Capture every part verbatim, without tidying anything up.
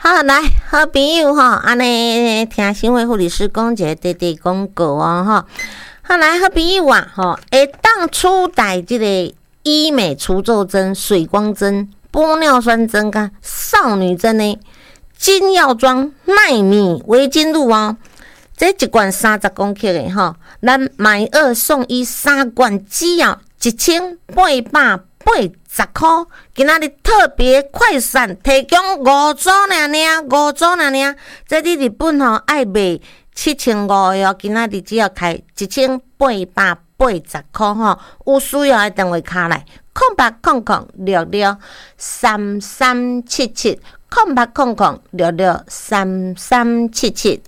好，来，好朋友哈，安尼听新闻护理师讲一个短短广告哦哈。好，来，好朋友啊，吼，会当取代这个医美除皱针、水光针、玻尿酸针跟少女针的金药妆奈米微晶露哦。这一罐三十公克的吼，咱买二送一三罐，只要一千八百八十块。今仔日特别快闪，提供五组尔尔，五组尔尔。这伫日本吼爱卖七千五的哦，今仔日只要开一千八百八十块吼。有需要的电话卡来，空八空空六六三三七七，空八空空六六三三七七。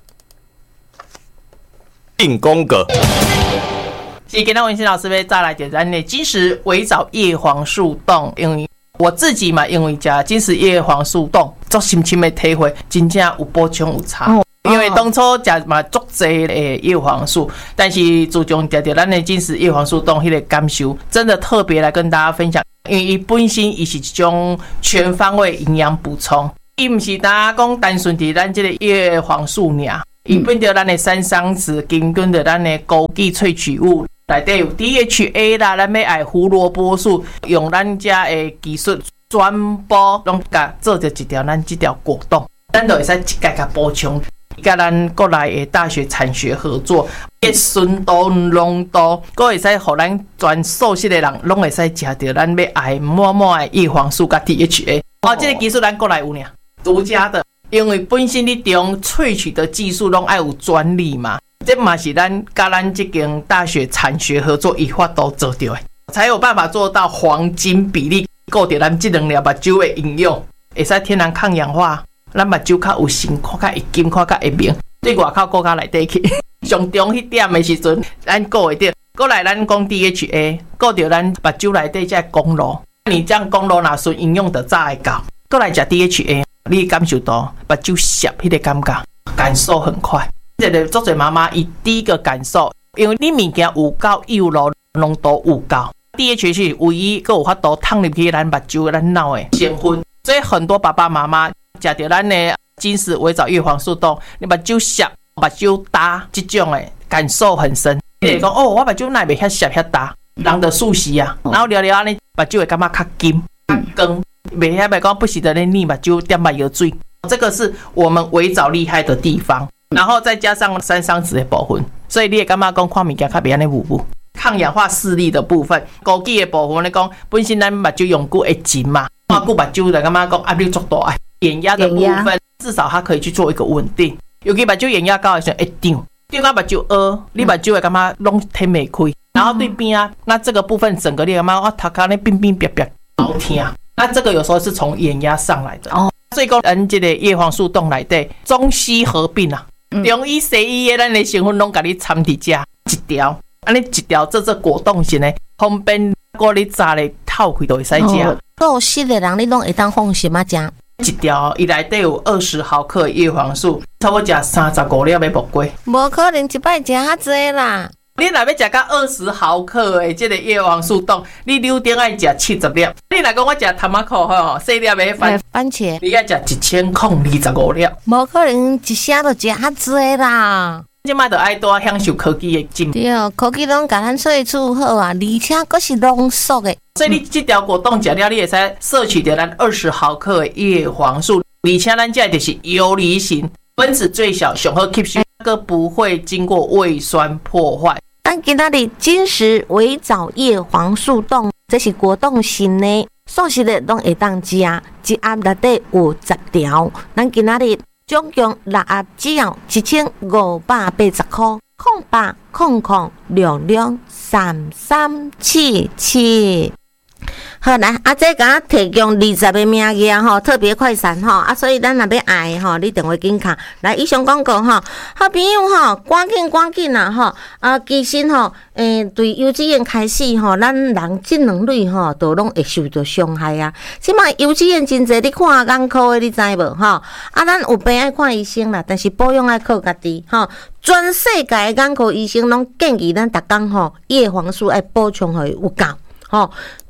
进宫格。 是今天文心老师要再来点咱的金石微藻叶黄素冻，因为我自己嘛，因为吃金石叶黄素冻，做深深的体会，真正有补充有差。哦、因为当初吃嘛足济的叶黄素，但是自从吃到咱的金石叶黄素冻，迄个感受真的特别来跟大家分享，因为伊本身伊是一种全方位营养补充，伊唔是大家讲单纯伫咱这个叶黄素尔。伊本着咱的三桑子根跟着咱的枸杞萃取物，内底有 D H A 啦，咱要爱胡萝卜素，用咱家的技术全部拢甲做着一条咱这条果冻，咱就会使一概甲补充。甲咱国内的大学产学合作，叶纯度、浓度，佫会使互咱全素食的人拢会使食着咱要爱满满的叶黄素甲 D H A。哦，这个技术咱国内有呢，独家的。因为本身你中萃取的技术拢爱有专利嘛，这嘛是咱甲咱这间大学产学合作伊法度做到的，才有办法做到黄金比例，顾到咱这两粒目睭的营养，会使天然抗氧化，咱目睭较有神，看较会金，看较会明，对外口国家内底去，上中迄点的时阵，咱顾会到，过来咱讲 D H A， 顾到咱目睭内底这公路，你这样公路若顺营养就早会到，过来食 D H A。你感受到目睭涩迄个感觉，感受很快。这个作者妈妈伊第一个感受，因为你物件有够幼露，浓度有够 ，D H A 是唯一个有法度烫入去咱目睭、咱脑的成分。所以很多爸爸妈妈食到咱的金石微藻叶黄素冻，你目睭涩、目睭大这种的感受很深。你讲哦，我目睭哪会遐涩遐大？人的素食啊，然后聊聊安尼，目睭会感觉较金、较光。袂遐袂讲不时的咧腻目睭点目药水，这个是我们微藻厉害的地方。然后再加上三桑子的部分，所以你会感觉讲看物件较袂安尼糊糊。抗氧化视力的部分，枸杞的部分咧讲，本身咱目睭用久会紧嘛，看久目睭就感觉讲压力足大。眼压的部分，至少它可以去做一个稳定。尤其目睭眼压高的时候会涨，对到目睭凹，你目睭会感觉拢睇袂开。然后对边啊，那这个部分整个你感觉我头壳咧冰冰冰冰好痛。那这个有时候是从眼压上来的哦，所以讲咱这个叶黄素冻内底中西合并啊，嗯、中医西医的咱的成分拢甲你掺伫遮一条，安尼一条做做果冻型的，方便过你炸咧透开都会使食。 做湿的人你拢会当放心啊食。 一条伊内底有二十毫克的叶黄素，差不多食三十五粒要无过。 无可能一摆食遐济啦。 你若要食到二十毫克的这个叶黄素冻，你六点爱食七十粒。你若讲我食头马口吼，四粒的番番茄， 你要食一千空二十五粒。 无可能一下就食遐济啦。 即马就爱多享受科技的进步。 对，科技拢甲咱萃取好啊，而且佫是浓缩的。 所以你这条果冻食了，你会使摄取到咱二十毫克的叶黄素，而且咱这就是游离型，分子最小，上好吸收，个不会经过胃酸破坏。 咱今仔日金石微藻叶黄素冻，这是果冻型的，素食的拢会当食，一盒内底有十条。咱今仔日总共六盒，只要一千五百八十块，空八空空六六三三七七。好来，啊，这甲我提供二十个名额吼，特别快闪吼，啊，所以咱若要爱吼，你电话紧卡来以上广告吼，好朋友吼，赶紧赶紧啦吼，啊，其实吼，诶、欸，对幼稚园开始吼，咱人智能率吼，都拢会受到伤害啊。即摆幼稚园真侪，你看眼科的，你知无吼？啊，咱有病爱看医生啦，但是保养爱靠家己吼。全世界的眼科医生拢建议咱逐工吼，叶黄素爱补充互伊有够吼。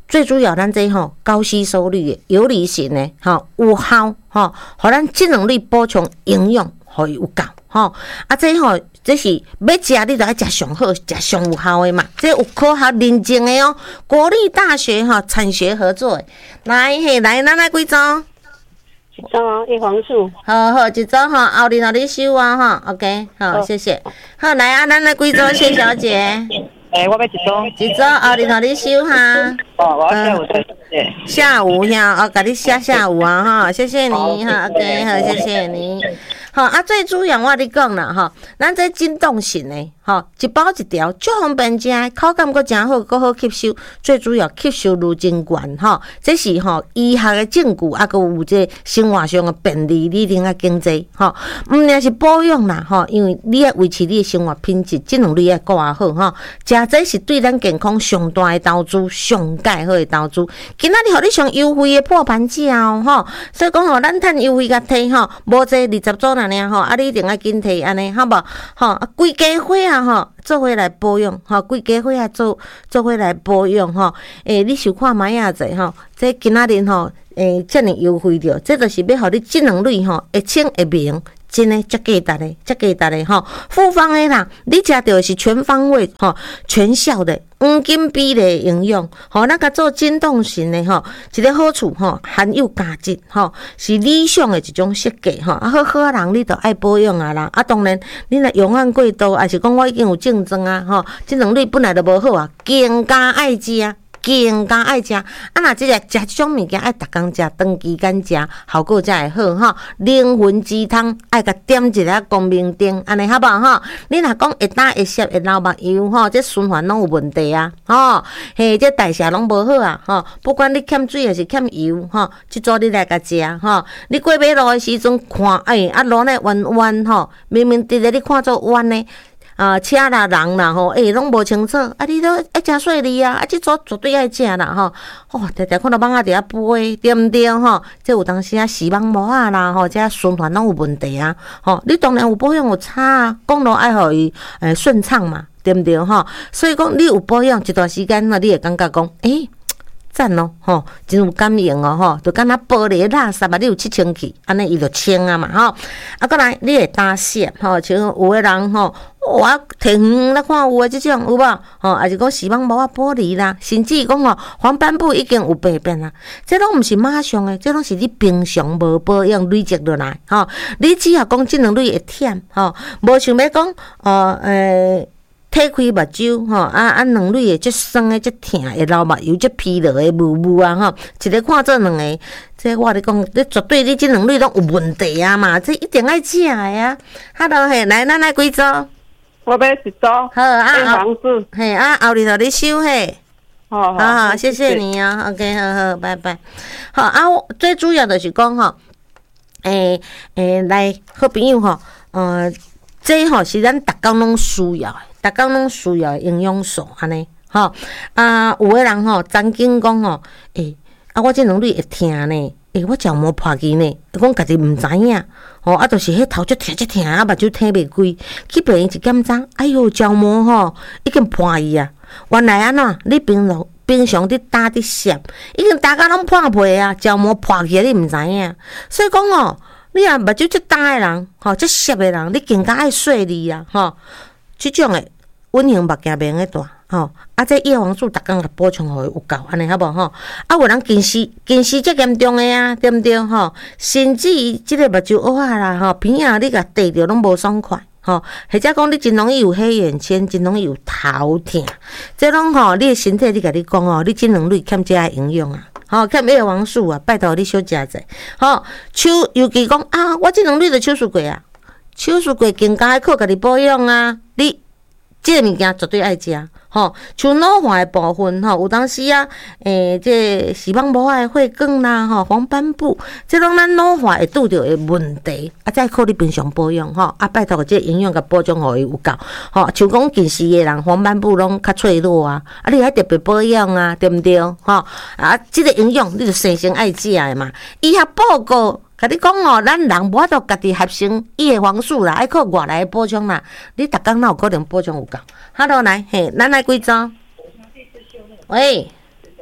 最主要咱这吼高吸收率的有理型的吼有效吼，互咱机能力补充营养，互伊有够吼。啊，这吼这是要食你就要食上好，食上有效的嘛。这有科学认证的哦，国立大学吼产学合作的。来嘿，来咱来几组？ 一组啊，叶黄素。 好好，一组吼，后日互你收啊吼 ，OK， 好，谢谢。好，来啊，咱来几组，谢小姐。 诶、欸，我要一组。 一组后日互你收哈。 哦，我要下午再写。 下午呀，哦，给你下下午啊哈，谢谢你哈 ，OK， 好，谢谢你。好啊，最主要我你讲啦哈，咱这震动型的吼，一包一条，足方便食，口感阁真好，阁好吸收，最主要吸收率真悬吼。这是吼医学的证据，啊，阁有这生活上的便利，你另外经济吼，毋仅是保养啦吼，因为你要维持你的生活品质，机能力要顾啊好吼。食这是对咱健康上大的投资，上介好的投资。今仔日互你上优惠的破盘价哦吼，所以讲吼，咱趁优惠甲摕吼，无这二十组尔尔吼，啊，你一定要紧摕安尼，好无？吼，啊，规家伙啊吼，做伙来保养吼，规家伙啊做做伙来保养吼。诶、欸，你想看卖啊者吼，这今仔日吼，诶、欸，遮尔优惠着，这就是要互你技能率吼会清会明。真诶，足价值诶，足价值诶吼，复方诶啦，你食到的是全方位吼、全效的黄金比例营养，吼，咱甲做震动型诶吼，一个好处吼，含有价值吼，是理想诶一种设计吼，啊，好好啊人你都爱保养啊啦，啊，当然你若用眼过度，还是讲我已经有竞争啊吼，这能力本来就无好啊，更加爱食。更加爱食，啊！若即个食即种物件，爱逐工食，长期间食，效果才会好吼。灵魂鸡汤爱甲点一个光明灯，安尼好无吼？你若讲会打会涩会流目疣吼，这循环拢有问题啊！吼，嘿，这代谢拢无好啊！吼，不管你欠水还是欠油吼，即组你来甲食吼。你过马路的时阵看，哎，啊路呢弯弯吼，明明伫咧你看做弯呢。啊，车啦、人啦，吼，诶、欸，拢无清楚，啊，你都爱食细粒啊，啊，即组绝对爱食啦，吼，哦，常常看到蠓仔伫遐飞，对毋对，吼？这有当时啊，视网膜啊啦，吼，这循环拢有问题啊，吼，你当然有保养有差啊，公路爱互伊诶顺畅嘛，对毋对，吼？所以讲你有保养一段时间，那你会感觉讲，诶、欸。赞哦，吼，真有感应哦，吼，就敢若玻璃垃圾啊，你有吸清气，安尼伊就清啊嘛，吼。啊，过来你会打湿，吼，像有的人吼，哇，摕远来看有诶即种有无？吼，还是讲视网膜啊玻璃啦，甚至讲吼黄斑部已经有病变啦，这拢毋是马上诶，这拢是你平常无保养累积落来，吼。你只要讲技能力会忝，吼，无想要讲，哦，诶。褪开目睭吼，啊啊，两蕊诶，即酸诶，即疼会流目疣，即疲劳诶，雾雾啊吼，一个看做两个，这我咧讲，你绝对你即两蕊拢有问题啊嘛，这一定爱食诶啊。Hello 嘿，来咱来几组？ 我要一组。 好啊， 黄素。 嘿啊，后日互你收嘿。 好好好，谢谢你啊 ，OK， 好好，拜拜。好啊，最主要就是讲吼，诶诶，来好朋友吼，呃，这吼是咱逐工拢需要诶。逐工拢需要营养素安尼，吼啊，有诶人吼，曾经讲吼，诶、欸，啊，我这两蕊会疼呢，诶、欸，我角膜破去呢，讲家己毋知影，吼啊，就是迄头足疼足疼啊，目睭疼袂开，去病院一检查，哎哟，角膜吼已经破去啊，原来安怎？你平常平常伫打伫摄，已经打甲拢破皮啊，角膜破去你毋知影，所以讲哦，你若目睭足大诶人，吼，足摄诶人，你更加爱细腻啊，吼。即种诶稳型目镜面诶大吼，啊，这叶黄素逐工甲补充互伊有够，安尼好无吼？啊，有人近视，近视最严重诶啊，对毋对吼？甚至于即个目睭乌啊啦吼，片啊你甲戴着拢无爽快吼，或者讲你真容易有黑眼圈，真容易有头疼，这拢吼你诶身体，你甲你讲哦，你即两类欠这营养啊。吼、哦，欠叶黄素啊，拜托你少食者。吼、哦，手尤其讲啊，我即两类就手术过啊。手术过更加爱靠家己保养啊！你即个物件绝对爱食，吼。像老化诶部分，吼，有当时啊，诶、欸，这视网膜诶血管啦，吼，黄斑部，即拢咱老化会拄着诶问题，啊，再靠你平常保养，吼，啊，拜托即营养甲保障互伊有够，吼，像讲近视诶人，黄斑部拢较脆弱啊，啊，你还特别保养啊，对毋对？吼，啊，即个营养你就生成爱食诶嘛，医学报告。甲你讲哦，咱人无法度家己合成叶黄素啦，爱靠外来补充啦。你逐工哪有可能补充有够？哈喽，来，嘿，咱来几组？喂，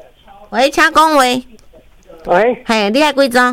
喂，请讲话。 喂， 嘿，你爱几张？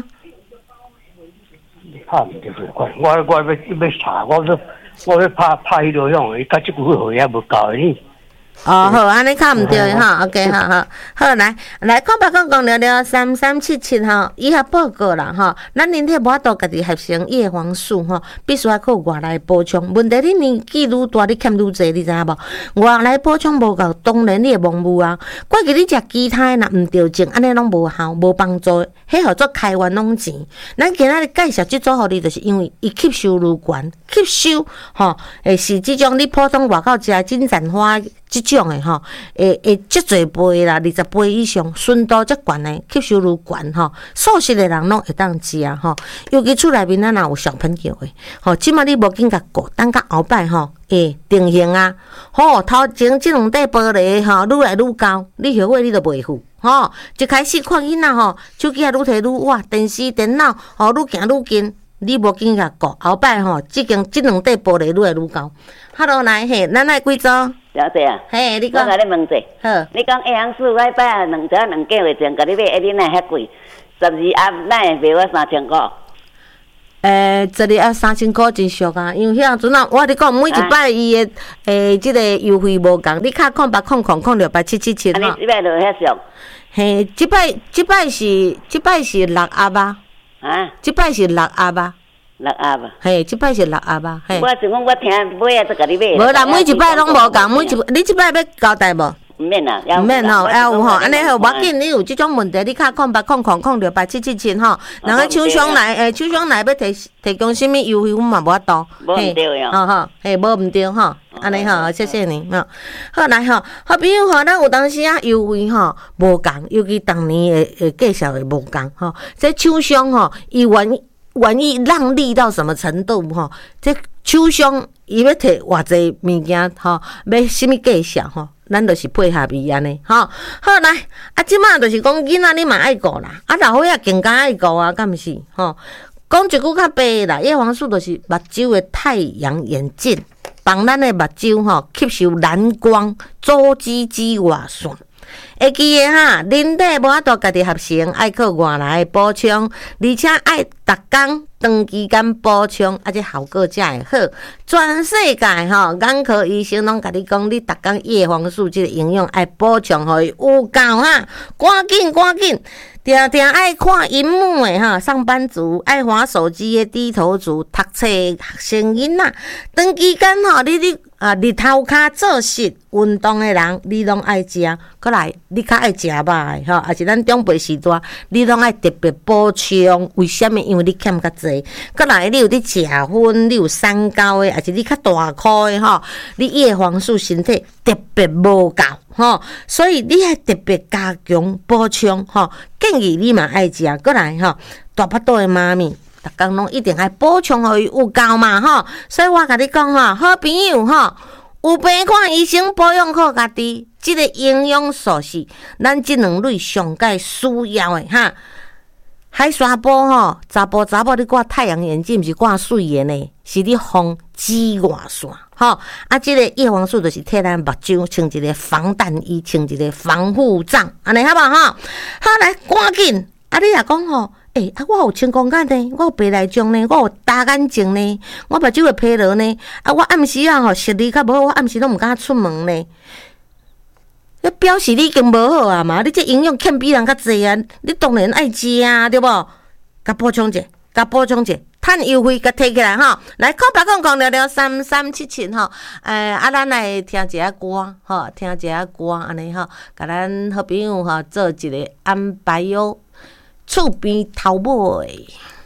拍唔着我我我要要查，我要我要拍拍迄落样，伊甲即句话也无够呢。 哦，好，安尼看唔对哈 ，OK， 好好好，来来，看吧，讲讲聊聊三三七七哈，以下报告啦哈，咱人体无法度家己合成叶黄素哈，必须要靠外来补充。问题你年纪愈大，你欠愈济，你知影无？外来补充无够，当然你会忘误啊。过去你食其他若毋调整，安尼拢无效，无帮助，迄号做开源拢钱。咱今仔日介绍即组互你，就是因为伊吸收愈悬，吸收吼，诶是即种你普通外口食金盏花。即种诶吼，会会足侪杯啦，二十杯以上，纯度足悬诶，吸收愈悬吼，素食诶人拢会当食啊吼。尤其厝内面咱若有小朋友诶，吼，即马你无紧甲顾，等甲后摆吼，会定型啊。吼，头前即两块玻璃吼，愈来愈高，你后尾你都袂赴吼。一开始看囡仔吼，手机也愈摕愈哇，电视电脑吼愈行愈近。你无紧甲顾，后摆吼，即间即两块玻璃愈来愈高。Hello， 来嘿，咱来几组？ 小姐啊， 嘿，你讲。 我甲你问者， 好， 你讲叶黄素，我摆两只两个月前，甲你买，哎，你哪遐贵？十二盒哪会卖我三千块？ 诶，十二盒三千块真俗啊！因为遐阵啊，我你讲每一摆伊诶诶，即个优惠无共，你卡空八空空空六八七七七啊， 吼。 你即摆就遐俗？ 嘿，即摆即摆是即摆是六盒啊， 啊？ 即摆是六盒啊。 六盒啊？ 嘿，即摆是六盒啊。嘿。 我想讲，我听买啊，再甲你买。 无啦，每一摆拢无共，每一你即摆要交代无？ 毋免啦， 毋免吼，还有吼，安尼好，无要紧。你有即种问题，你卡空八空空空六八七七七吼。人个厂商来，诶，厂商来要提提供啥物优惠，阮嘛无法度。 无毋对呀。 吼吼，嘿，无毋对吼，安尼吼，谢谢你吼。好来吼，好比如吼，咱有当时啊优惠吼无共，尤其当年诶诶介绍诶无共吼。这厂商吼，伊愿意愿意让利到什么程度吼？这厂商伊要摕偌济物件吼，要啥物介绍吼？咱就是配合伊安尼，吼好来啊！即马就是讲囡仔你嘛爱顾啦，啊老伙仔更加爱顾啊，敢毋是？吼，讲一句较白啦，叶黄素就是目睭的太阳眼镜，帮咱的目睭吼吸收蓝光，阻止紫外线。会记诶哈，人体无法度家己合成，爱靠外来补充，而且爱逐工长期间补充，啊，这效果才会好。全世界吼，眼科医生拢甲你讲，你逐工叶黄素这个营养爱补充，互伊有够哈，赶紧赶紧。定定爱看荧幕诶哈，上班族爱滑手机诶，低头族读册学生囡仔，长期间吼，你你啊日头骹做事运动诶人，你拢爱食，过来你较爱食肉诶吼，也是咱长辈时代，你拢爱特别补充。为什么？因为你欠较济。过来你有伫食薰，你有三高诶，也是你较大颗诶吼，你叶黄素身体特别无够。吼，所以你还特别加强补充吼，建议你嘛爱食，过来吼，大巴肚的妈咪，逐工拢一定爱补充互伊有够嘛吼，所以我甲你讲吼，好朋友吼，有病看医生，保养好家己，即、这个营养素是咱即两类上界需要的哈。海沙波吼，查甫查某你挂太阳眼镜，毋是挂水的呢，是你防紫外线。吼，啊，即、这个叶黄素就是替咱目睭穿一个防弹衣，穿一个防护罩，安尼好无吼？好来，赶紧！啊，你若讲吼，诶、欸，啊，我有青光眼呢，我有白内障呢，我有大眼睛呢，我目睭会疲劳呢，啊，我暗时啊吼视力较无好，我暗时拢毋敢出门呢。那表示你已经无好啊嘛，你这营养欠比人较济啊，你当然爱食啊，对无？甲补充者，甲补充者。趁优惠，甲摕起来吼！来，空白空空聊聊三三七七吼，诶，啊，咱来听一下歌吼，听一下歌安尼吼，甲咱好朋友吼做一个安排哟，厝边头尾。